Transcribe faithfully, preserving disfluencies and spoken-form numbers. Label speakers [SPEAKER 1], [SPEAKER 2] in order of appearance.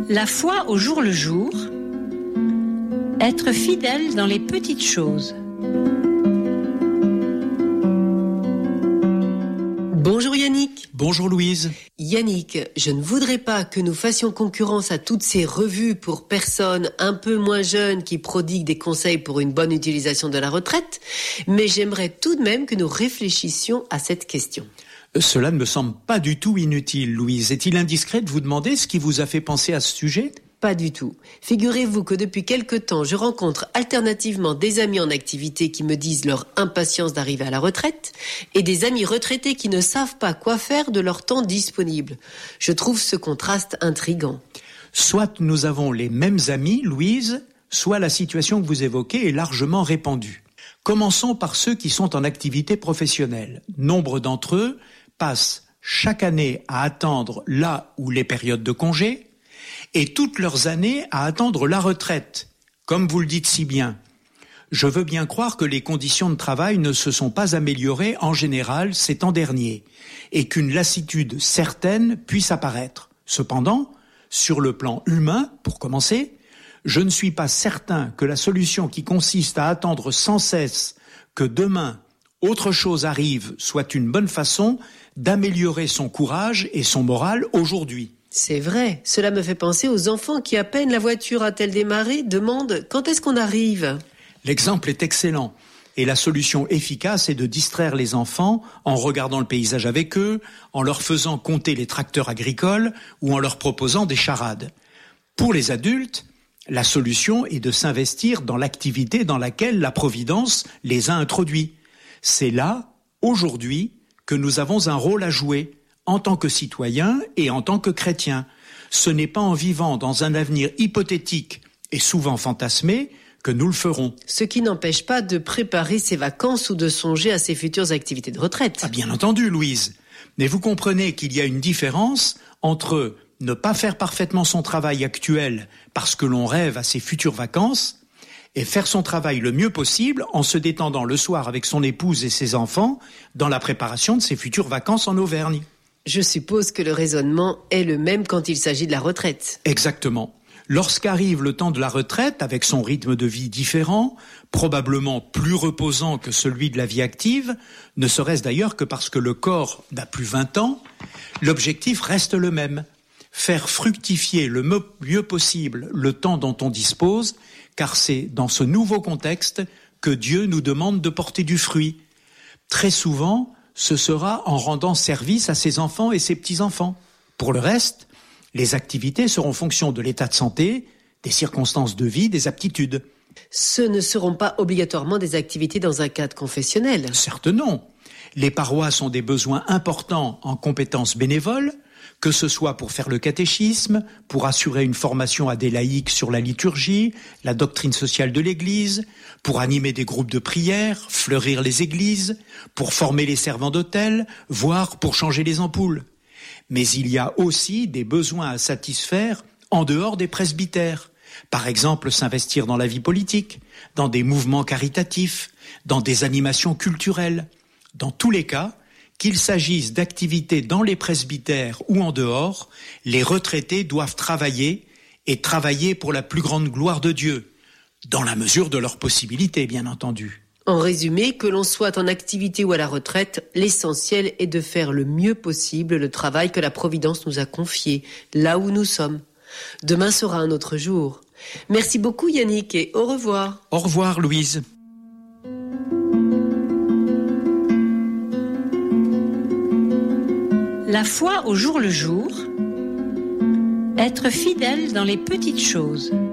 [SPEAKER 1] La foi au jour le jour, être fidèle dans les petites choses.
[SPEAKER 2] Bonjour Yannick.
[SPEAKER 3] Bonjour Louise.
[SPEAKER 2] Yannick, je ne voudrais pas que nous fassions concurrence à toutes ces revues pour personnes un peu moins jeunes qui prodiguent des conseils pour une bonne utilisation de la retraite, mais j'aimerais tout de même que nous réfléchissions à cette question.
[SPEAKER 3] Cela ne me semble pas du tout inutile, Louise. Est-il indiscret de vous demander ce qui vous a fait penser à ce sujet ?
[SPEAKER 2] Pas du tout. Figurez-vous que depuis quelque temps, je rencontre alternativement des amis en activité qui me disent leur impatience d'arriver à la retraite et des amis retraités qui ne savent pas quoi faire de leur temps disponible. Je trouve ce contraste intriguant.
[SPEAKER 3] Soit nous avons les mêmes amis, Louise, soit la situation que vous évoquez est largement répandue. Commençons par ceux qui sont en activité professionnelle. Nombre d'entre eux passent chaque année à attendre la ou les périodes de congé et toutes leurs années à attendre la retraite. Comme vous le dites si bien, je veux bien croire que les conditions de travail ne se sont pas améliorées en général ces temps derniers et qu'une lassitude certaine puisse apparaître. Cependant, sur le plan humain, pour commencer, je ne suis pas certain que la solution qui consiste à attendre sans cesse que demain autre chose arrive soit une bonne façon d'améliorer son courage et son moral aujourd'hui.
[SPEAKER 2] C'est vrai, cela me fait penser aux enfants qui, à peine la voiture a-t-elle démarré, demandent « quand est-ce qu'on arrive ?»
[SPEAKER 3] L'exemple est excellent. Et la solution efficace est de distraire les enfants en regardant le paysage avec eux, en leur faisant compter les tracteurs agricoles ou en leur proposant des charades. Pour les adultes, la solution est de s'investir dans l'activité dans laquelle la Providence les a introduits. C'est là, aujourd'hui, que nous avons un rôle à jouer, en tant que citoyens et en tant que chrétiens. Ce n'est pas en vivant dans un avenir hypothétique et souvent fantasmé que nous le ferons.
[SPEAKER 2] Ce qui n'empêche pas de préparer ses vacances ou de songer à ses futures activités de retraite.
[SPEAKER 3] Ah, bien entendu, Louise. Mais vous comprenez qu'il y a une différence entre ne pas faire parfaitement son travail actuel parce que l'on rêve à ses futures vacances et faire son travail le mieux possible en se détendant le soir avec son épouse et ses enfants dans la préparation de ses futures vacances en Auvergne.
[SPEAKER 2] Je suppose que le raisonnement est le même quand il s'agit de la retraite.
[SPEAKER 3] Exactement. Lorsqu'arrive le temps de la retraite, avec son rythme de vie différent, probablement plus reposant que celui de la vie active, ne serait-ce d'ailleurs que parce que le corps n'a plus vingt ans, l'objectif reste le même. Faire fructifier le mieux possible le temps dont on dispose, car c'est dans ce nouveau contexte que Dieu nous demande de porter du fruit. Très souvent, ce sera en rendant service à ses enfants et ses petits-enfants. Pour le reste, les activités seront fonction de l'état de santé, des circonstances de vie, des aptitudes.
[SPEAKER 2] Ce ne seront pas obligatoirement des activités dans un cadre confessionnel.
[SPEAKER 3] Certes non. Les paroisses ont des besoins importants en compétences bénévoles, que ce soit pour faire le catéchisme, pour assurer une formation à des laïcs sur la liturgie, la doctrine sociale de l'Église, pour animer des groupes de prière, fleurir les églises, pour former les servants d'autel, voire pour changer les ampoules. Mais il y a aussi des besoins à satisfaire en dehors des presbytères. Par exemple, s'investir dans la vie politique, dans des mouvements caritatifs, dans des animations culturelles. Dans tous les cas, qu'il s'agisse d'activités dans les presbytères ou en dehors, les retraités doivent travailler et travailler pour la plus grande gloire de Dieu, dans la mesure de leurs possibilités, bien entendu.
[SPEAKER 2] En résumé, que l'on soit en activité ou à la retraite, l'essentiel est de faire le mieux possible le travail que la Providence nous a confié, là où nous sommes. Demain sera un autre jour. Merci beaucoup Yannick et au revoir.
[SPEAKER 3] Au revoir Louise.
[SPEAKER 1] La foi au jour le jour, être fidèle dans les petites choses.